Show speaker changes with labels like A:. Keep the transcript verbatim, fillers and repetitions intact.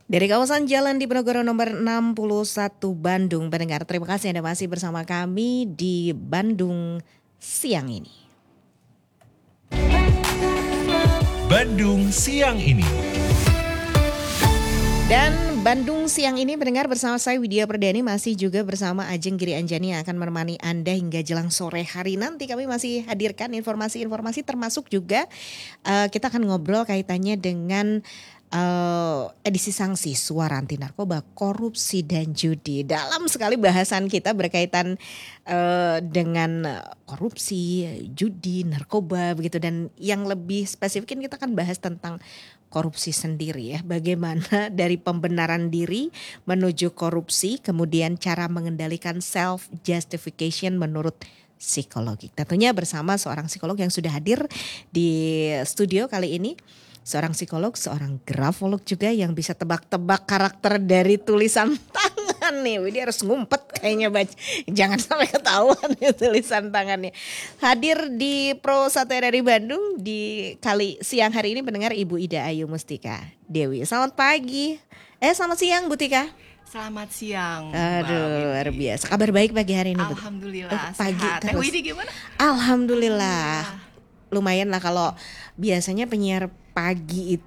A: Dari kawasan Jalan Diponegoro nomor enam puluh satu Bandung, pendengar, terima kasih Anda masih bersama kami di Bandung siang ini.
B: Bandung siang ini.
A: Dan Bandung siang ini mendengar bersama saya Widya Perdani, masih juga bersama Ajeng Giri Anjani yang akan menemani Anda hingga jelang sore hari nanti. Kami masih hadirkan informasi-informasi termasuk juga uh, kita akan ngobrol kaitannya dengan uh, edisi sanksi suara anti narkoba, korupsi dan judi. Dalam sekali bahasan kita berkaitan uh, dengan korupsi, judi, narkoba begitu, dan yang lebih spesifikin kita akan bahas tentang korupsi sendiri ya, bagaimana dari pembenaran diri menuju korupsi, kemudian cara mengendalikan self justification menurut psikologi. Tentunya bersama seorang psikolog yang sudah hadir di studio kali ini, seorang psikolog, seorang grafolog juga yang bisa tebak-tebak karakter dari tulisan tangan nih. Dia harus ngumpet kayaknya, baca. Jangan sampai ketahuan ya tulisan tangannya. Hadir di Pro satu R R I Bandung di kali siang hari ini pendengar Ibu Ida Ayu Mustika Dewi. Selamat pagi. Eh selamat siang Bu Tika.
C: Selamat siang.
A: Aduh, luar biasa. Kabar baik pagi hari ini, Bu?
C: Alhamdulillah.
A: Oh, pagi
C: sehat.
A: terus.
C: Teh Widi gimana?
A: Alhamdulillah. Lumayan lah, kalau biasanya penyiar pagi